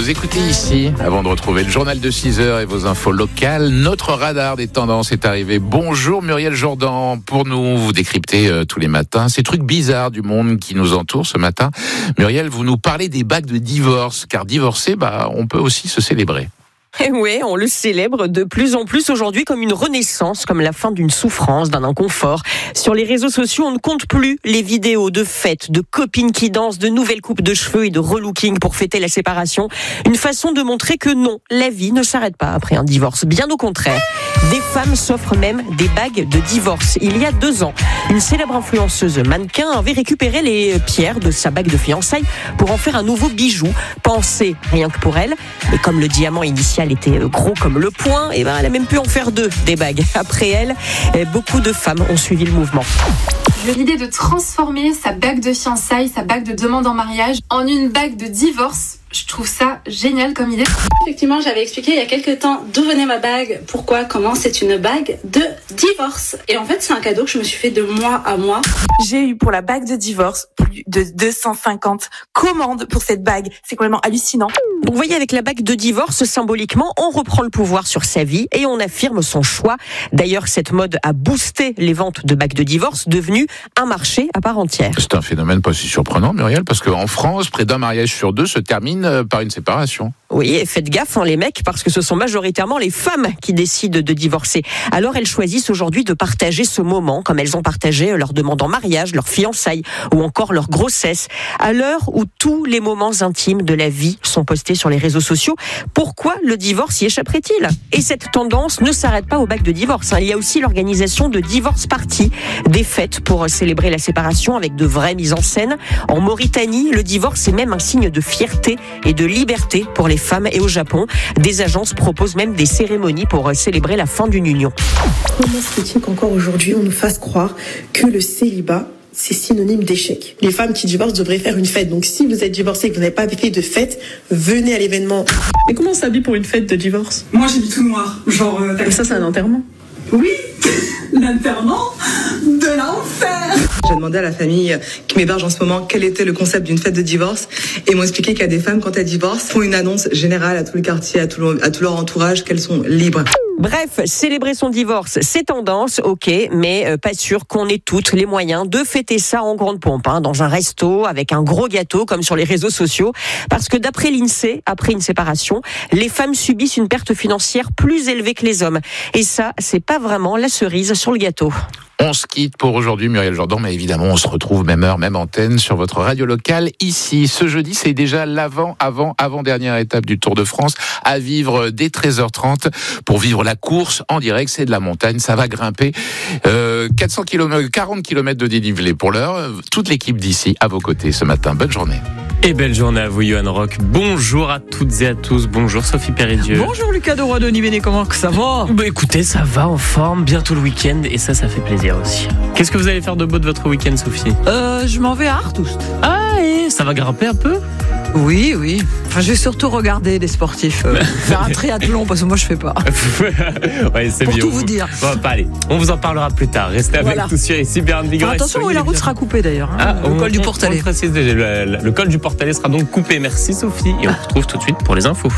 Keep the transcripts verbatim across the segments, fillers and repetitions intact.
nous écoutez ici, avant de retrouver le journal de six heures et vos infos locales, notre radar des tendances est arrivé. Bonjour Muriel Jourdan, pour nous vous décrypter euh, tous les matins ces trucs bizarres du monde qui nous entoure ce matin. Muriel, vous nous parlez des bagues de divorce, car divorcer, bah, on peut aussi se célébrer. Et oui, on le célèbre de plus en plus aujourd'hui comme une renaissance, comme la fin d'une souffrance, d'un inconfort. Sur les réseaux sociaux, on ne compte plus les vidéos de fêtes, de copines qui dansent, de nouvelles coupes de cheveux et de relooking pour fêter la séparation. Une façon de montrer que non, la vie ne s'arrête pas après un divorce. Bien au contraire. Des femmes s'offrent même des bagues de divorce. Il y a deux ans, une célèbre influenceuse mannequin avait récupéré les pierres de sa bague de fiançailles pour en faire un nouveau bijou, pensé rien que pour elle. Mais comme le diamant initial était gros comme le poing, et ben elle a même pu en faire deux des bagues. Après elle, beaucoup de femmes ont suivi le mouvement. L'idée de transformer sa bague de fiançailles, sa bague de demande en mariage en une bague de divorce, je trouve ça génial comme idée. Effectivement, j'avais expliqué il y a quelques temps d'où venait ma bague, pourquoi, comment. C'est une bague de divorce. Et en fait, c'est un cadeau que je me suis fait de mois à mois. J'ai eu pour la bague de divorce plus de deux cent cinquante commandes pour cette bague. C'est complètement hallucinant. Vous voyez, avec la bague de divorce, symboliquement, on reprend le pouvoir sur sa vie et on affirme son choix. D'ailleurs, cette mode a boosté les ventes de bagues de divorce, devenues un marché à part entière. C'est un phénomène pas si surprenant, Muriel, parce qu'en France, près d'un mariage sur deux se termine par une séparation. Oui, et faites gaffe, hein, les mecs, parce que ce sont majoritairement les femmes qui décident de divorcer. Alors elles choisissent aujourd'hui de partager ce moment, comme elles ont partagé leur demande en mariage, leur fiançailles ou encore leur grossesse. À l'heure où tous les moments intimes de la vie sont postés sur les réseaux sociaux, pourquoi le divorce y échapperait-il ? Et cette tendance ne s'arrête pas aux bagues de divorce. Hein. Il y a aussi l'organisation de divorce parties, des fêtes pour célébrer la séparation avec de vraies mises en scène. En Mauritanie, le divorce est même un signe de fierté et de liberté pour les femmes. Et au Japon, des agences proposent même des cérémonies pour célébrer la fin d'une union. Comment se fait-il qu'encore aujourd'hui, on nous fasse croire que le célibat, c'est synonyme d'échec? Les femmes qui divorcent devraient faire une fête. Donc si vous êtes divorcé et que vous n'avez pas fait de fête, venez à l'événement. Mais comment on s'habille pour une fête de divorce? Moi, j'ai mis tout noir. Genre, euh, Mais ça, c'est un enterrement. Oui, l'enterrement de l'enfer. J'ai demandé à la famille qui m'héberge en ce moment quel était le concept d'une fête de divorce et ils m'ont expliqué qu'il y a des femmes, quand elles divorcent, font une annonce générale à tout le quartier, à tout, le, à tout leur entourage qu'elles sont libres. Bref, célébrer son divorce, c'est tendance, ok, mais euh, pas sûr qu'on ait toutes les moyens de fêter ça en grande pompe, hein, dans un resto, avec un gros gâteau, comme sur les réseaux sociaux. Parce que d'après l'INSEE, après une séparation, les femmes subissent une perte financière plus élevée que les hommes. Et ça, c'est pas vraiment la cerise sur le gâteau. On se quitte pour aujourd'hui, Muriel Jourdan, mais évidemment, on se retrouve même heure, même antenne sur votre radio locale ici. Ce jeudi, c'est déjà l'avant, avant, avant-dernière étape du Tour de France à vivre dès treize heures trente pour vivre la course en direct. C'est de la montagne, ça va grimper. Euh, quatre cents kilomètres, quarante kilomètres de dénivelé pour l'heure. Toute l'équipe d'ici à vos côtés ce matin. Bonne journée. Et belle journée à vous, Johan Rock. Bonjour à toutes et à tous. Bonjour Sophie Péridieu. Bonjour Lucas de Roi de Nivene, comment ça va? Bah écoutez, ça va en forme. Bientôt le week-end et ça, ça fait plaisir aussi. Qu'est-ce que vous allez faire de beau de votre week-end, Sophie? Euh, je m'en vais à Artoust. Ah, et ça va grimper un peu? Oui, oui. Enfin, je vais surtout regarder des sportifs euh, faire un triathlon parce que moi je fais pas. Ouais, c'est Pour bien. tout vous dire. Bon, pas aller. On vous en parlera plus tard. Restez avec Voilà. nous sur ici, Bernard Bigorre. Enfin, attention, oui, la route sera coupée d'ailleurs. Hein, Ah, le on, col du on- Portalet. on le précise déjà, le, le- le col du Portalet sera donc coupé. Merci Sophie. Et on se retrouve tout de suite pour les infos.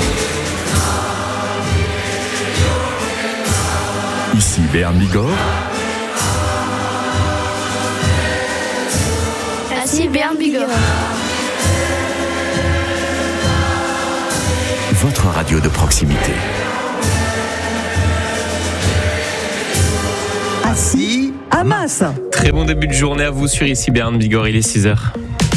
Ici Bernard Bigorre. Ici Bernard Bigorre. Votre radio de proximité. Assis à Masse. Très bon début de journée à vous sur ici Bernard Bigorre. Il est six heures.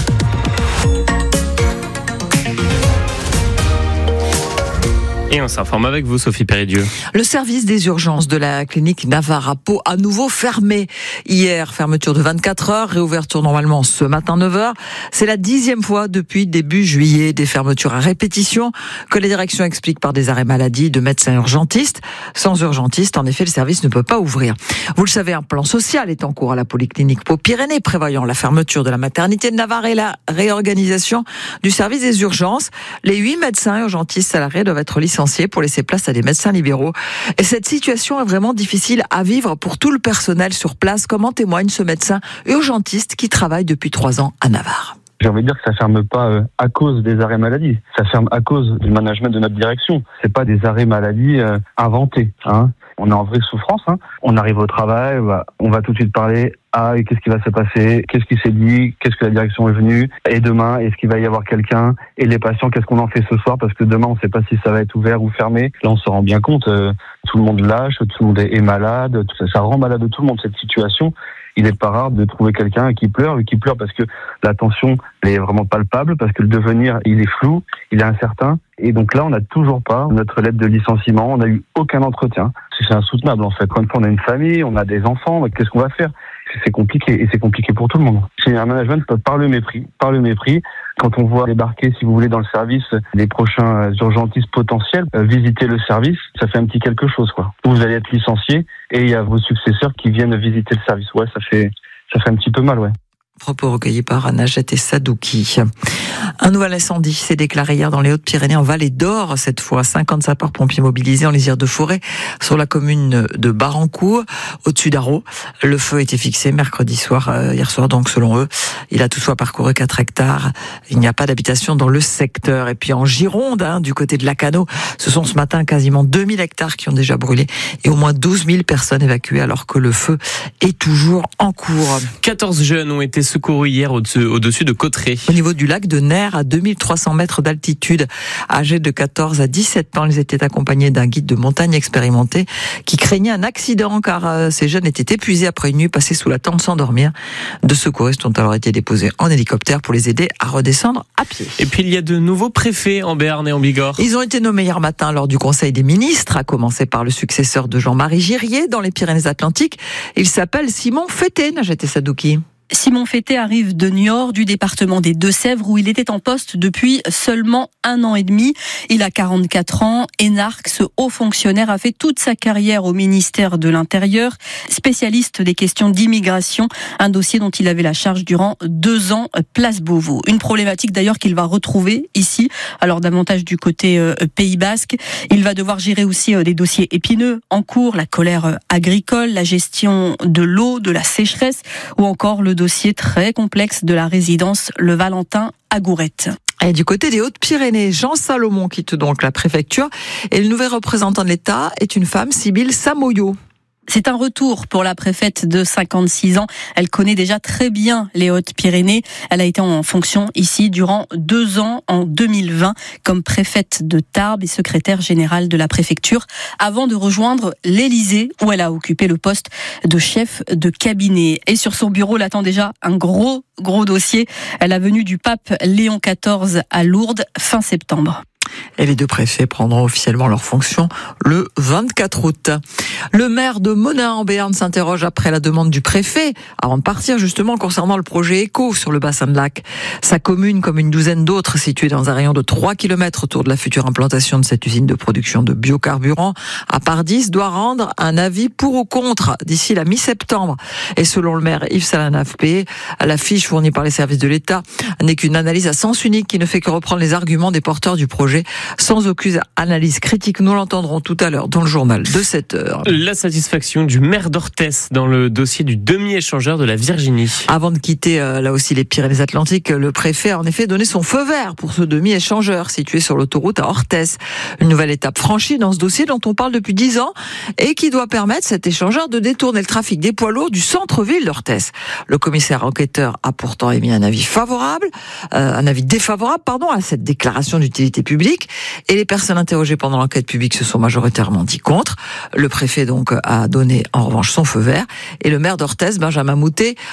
Et on s'informe avec vous, Sophie Péridieu. Le service des urgences de la clinique Navarre à Pau à nouveau fermé. Hier, fermeture de vingt-quatre heures, réouverture normalement ce matin neuf heures. C'est la dixième fois depuis début juillet, des fermetures à répétition que les directions expliquent par des arrêts maladie de médecins urgentistes. Sans urgentiste, en effet, le service ne peut pas ouvrir. Vous le savez, un plan social est en cours à la Polyclinique Pau-Pyrénées, prévoyant la fermeture de la maternité de Navarre et la réorganisation du service des urgences. Les huit médecins urgentistes salariés doivent être licenciés pour laisser place à des médecins libéraux. Et cette situation est vraiment difficile à vivre pour tout le personnel sur place, comme en témoigne ce médecin urgentiste qui travaille depuis trois ans à Navarre. J'ai envie de dire que ça ferme pas euh, à cause des arrêts maladie, ça ferme à cause du management de notre direction. C'est pas des arrêts maladie euh, inventés, hein. On est en vraie souffrance, hein. On arrive au travail, bah, on va tout de suite parler. Ah, et qu'est-ce qui va se passer? Qu'est-ce qui s'est dit? Qu'est-ce que la direction est venue? Et demain, est-ce qu'il va y avoir quelqu'un? Et les patients, qu'est-ce qu'on en fait ce soir? Parce que demain, on ne sait pas si ça va être ouvert ou fermé. Là, on se rend bien compte. Euh, tout le monde lâche, tout le monde est malade. Tout ça, ça rend malade tout le monde, cette situation. Il n'est pas rare de trouver quelqu'un qui pleure, qui pleure parce que la tension elle est vraiment palpable, parce que le devenir, il est flou, il est incertain. Et donc là, on n'a toujours pas notre lettre de licenciement, on n'a eu aucun entretien. C'est insoutenable en fait. Quand on a une famille, on a des enfants, qu'est-ce qu'on va faire? C'est compliqué, et c'est compliqué pour tout le monde. C'est un management par le mépris, par le mépris. Quand on voit débarquer, si vous voulez, dans le service, les prochains urgentistes potentiels, euh, visiter le service, ça fait un petit quelque chose, quoi. Vous allez être licencié, et il y a vos successeurs qui viennent visiter le service. Ouais, ça fait, ça fait un petit peu mal, ouais. Propos recueillis par Najat et Sadouki. Un nouvel incendie s'est déclaré hier dans les Hautes-Pyrénées, en Vallée d'Or. Cette fois, cinquante sapeurs-pompiers mobilisés en lisière de forêt sur la commune de Barancourt, au-dessus d'Arros. Le feu a été fixé mercredi soir, euh, hier soir donc, selon eux. Il a toutefois parcouru quatre hectares. Il n'y a pas d'habitation dans le secteur. Et puis en Gironde, hein, du côté de Lacanau, ce sont ce matin quasiment deux mille hectares qui ont déjà brûlé et au moins douze mille personnes évacuées alors que le feu est toujours en cours. quatorze jeunes ont été secourus hier au-dessus, au-dessus de Cauterets. Au niveau du lac de Ner, à deux mille trois cents mètres d'altitude, âgés de quatorze à dix-sept ans, ils étaient accompagnés d'un guide de montagne expérimenté qui craignait un accident car euh, ces jeunes étaient épuisés après une nuit passée sous la tente sans dormir. Deux secouristes ont alors été déposés en hélicoptère pour les aider à redescendre à pied. Et puis il y a de nouveaux préfets en Béarn et en Bigorre. Ils ont été nommés hier matin lors du Conseil des ministres, à commencer par le successeur de Jean-Marie Girier dans les Pyrénées-Atlantiques. Il s'appelle Simon Fété, Najat et Sadouki. Simon Fété arrive de Niort, du département des Deux-Sèvres, où il était en poste depuis seulement un an et demi. Il a quarante-quatre ans. Énarque, ce haut fonctionnaire, a fait toute sa carrière au ministère de l'Intérieur, spécialiste des questions d'immigration, un dossier dont il avait la charge durant deux ans, place Beauvau. Une problématique d'ailleurs qu'il va retrouver ici, alors davantage du côté euh, Pays Basque. Il va devoir gérer aussi euh, des dossiers épineux en cours, la colère euh, agricole, la gestion de l'eau, de la sécheresse, ou encore le dossier très complexe de la résidence Le Valentin à Gourette. Et du côté des Hautes-Pyrénées, Jean Salomon quitte donc la préfecture et le nouvel représentant de l'État est une femme, Sybille Samoyo. C'est un retour pour la préfète de cinquante-six ans. Elle connaît déjà très bien les Hautes-Pyrénées. Elle a été en fonction ici durant deux ans en deux mille vingt comme préfète de Tarbes et secrétaire générale de la préfecture avant de rejoindre l'Élysée où elle a occupé le poste de chef de cabinet. Et sur son bureau l'attend déjà un gros, gros dossier. La venue du pape Léon quatorze à Lourdes fin septembre. Et les deux préfets prendront officiellement leurs fonctions le vingt-quatre août. Le maire de Monin en Béarn s'interroge après la demande du préfet, avant de partir justement concernant le projet Éco sur le bassin de lac. Sa commune, comme une douzaine d'autres, située dans un rayon de trois kilomètres autour de la future implantation de cette usine de production de biocarburants à Pardis, doit rendre un avis pour ou contre d'ici la mi-septembre. Et selon le maire Yves Salanafpé, la fiche fournie par les services de l'État n'est qu'une analyse à sens unique qui ne fait que reprendre les arguments des porteurs du projet sans aucune analyse critique. Nous l'entendrons tout à l'heure dans le journal de sept heures. La satisfaction du maire d'Orthès dans le dossier du demi-échangeur de la Virginie. Avant de quitter euh, là aussi les Pyrénées-Atlantiques, le préfet a en effet donné son feu vert pour ce demi-échangeur situé sur l'autoroute à Orthès. Une nouvelle étape franchie dans ce dossier dont on parle depuis dix ans et qui doit permettre cet échangeur de détourner le trafic des poids lourds du centre-ville d'Orthès. Le commissaire enquêteur a pourtant émis un avis favorable, euh, un avis défavorable pardon, à cette déclaration d'utilité publique. Et les personnes interrogées pendant l'enquête publique se sont majoritairement dit contre. Le préfet donc a donné en revanche son feu vert et le maire d'Orthès, Benjamin Moutet,